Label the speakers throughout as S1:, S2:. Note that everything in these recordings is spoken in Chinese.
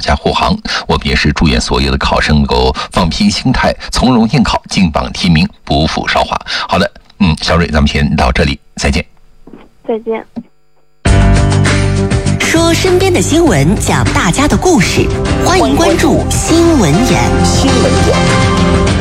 S1: 家护航。我们也是祝愿所有的考生能够放平心态，从容应考，金榜题名，不负韶华。好的，小蕊，咱们先到这里，再见。
S2: 再见。
S3: 说身边的新闻，讲大家的故事，欢迎关注新闻眼。新闻眼。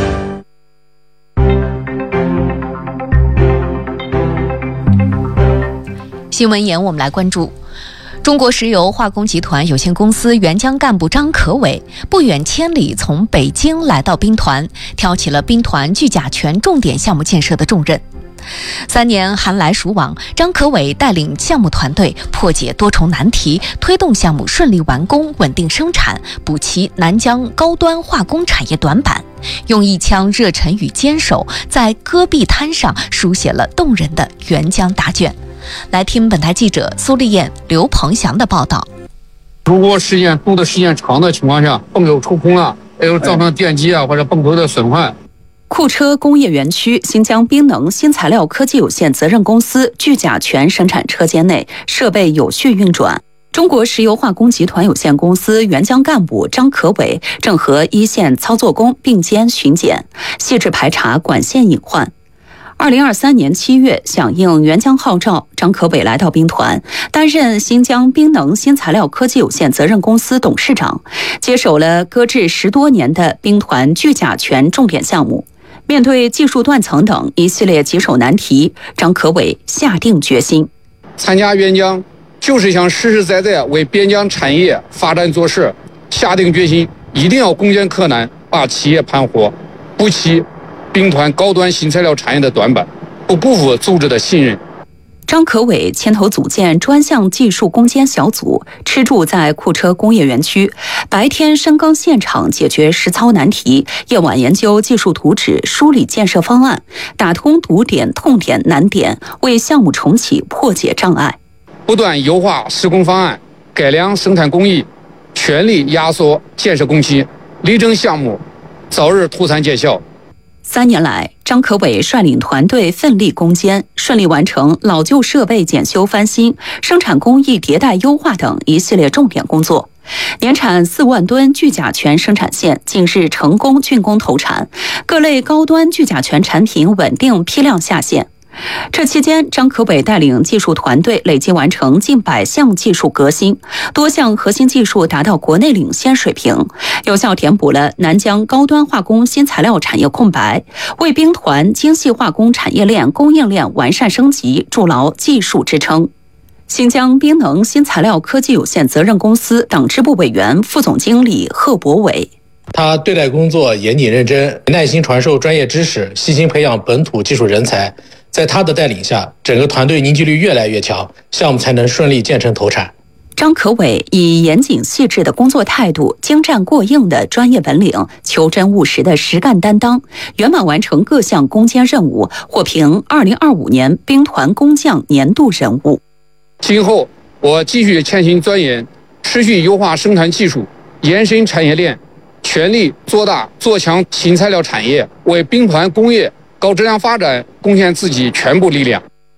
S4: 新闻眼，我们来关注中国石油化工集团有限公司原江干部张可伟不远千里从北京来到兵团，挑起了兵团聚甲醛重点项目建设的重任。3年寒来暑往，张可伟带领项目团队破解多重难题，推动项目顺利完工、稳定生产，补齐南疆高端化工产业短板，用一腔热忱与坚守，在戈壁滩上书写了动人的援疆答卷。来听本台记者苏丽燕、刘鹏翔的报道。
S5: 如果住的时间长的情况下，泵油抽空了，还有造成电机或者泵头的损坏。
S6: 库车工业园区新疆兵能新材料科技有限责任公司聚甲醛生产车间内设备有序运转。中国石油化工集团有限公司原江干部张可伟正和一线操作工并肩巡检，细致排查管线隐患。2023年7月，响应援疆号召，张可伟来到兵团，担任新疆兵能新材料科技有限责任公司董事长，接手了搁置10多年的兵团聚甲醛重点项目。面对技术断层等一系列棘手难题，张可伟下定决心，
S5: 参加援疆就是想实实在在为边疆产业发展做事，下定决心一定要攻坚克难，把企业盘活，补齐兵团高端新材料产业的短板，不辜负组织的信任。
S6: 张可伟牵头组建专项技术攻坚小组，吃住在库车工业园区，白天深耕现场解决实操难题，夜晚研究技术图纸，梳理建设方案，打通堵点、痛点、难点，为项目重启破解障碍，
S5: 不断优化施工方案，改良生产工艺，全力压缩建设工期，力争项目早日脱产见效。
S6: 3年来，张可伟率领团队奋力攻坚，顺利完成老旧设备检修翻新、生产工艺迭代优化等一系列重点工作。年产4万吨聚甲醛生产线近日成功竣工投产，各类高端聚甲醛产品稳定批量下线。这期间，张可伟带领技术团队累计完成近100项技术革新，多项核心技术达到国内领先水平，有效填补了南疆高端化工新材料产业空白，为兵团精细化工产业链供应链完善升级筑牢技术支撑。新疆兵能新材料科技有限责任公司党支部委员、副总经理贺博伟。
S7: 他对待工作严谨认真，耐心传授专业知识，细心培养本土技术人才。在他的带领下，整个团队凝聚力越来越强，项目才能顺利建成投产。
S6: 张可伟以严谨细致的工作态度、精湛过硬的专业本领、求真务实的实干担当，圆满完成各项攻坚任务，获评2025年兵团工匠年度人物。
S5: 今后我继续潜心钻研，持续优化生产技术，延伸产业链，全力做大做强新材料产业，为兵团工业高质量发展贡献自己全部力量。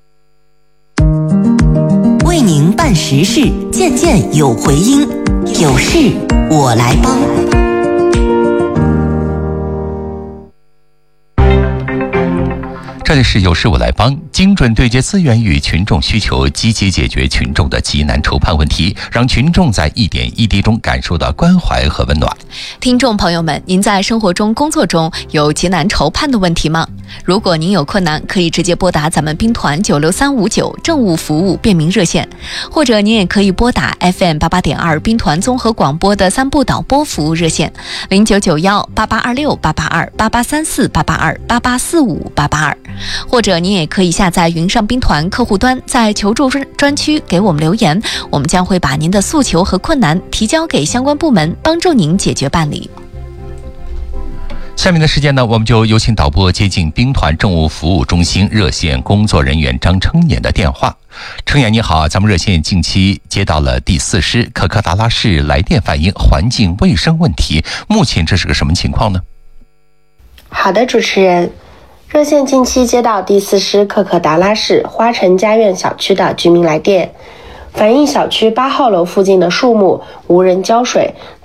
S3: 为您办实事，件件有回音，有事我来帮。
S1: 这里是有事我来帮，精准对接资源与群众需求，积极解决群众的急难愁盼问题，让群众在一点一滴中感受到关怀和温暖。
S4: 听众朋友们，您在生活中、工作中有急难愁盼的问题吗？如果您有困难，可以直接拨打咱们兵团96359政务服务便民热线，或者您也可以拨打 FM88.2兵团综合广播的3部导播服务热线09918826882883488288458822，或者您也可以下载云上兵团客户端，在求助专区给我们留言，我们将会把您的诉求和困难提交给相关部门，帮助您解决办理。
S1: 下面的时间呢，我们就有请导播接进兵团政务服务中心热线工作人员张称衍的电话。称衍你好，咱们热线近期接到了第4师可可达拉市来电反映环境卫生问题，目前这是个什么情况呢？
S2: 好的，主持人，热线近期接到第4师可可达拉市花城家苑小区的居民来电，反映小区8号楼附近的树木无人浇水，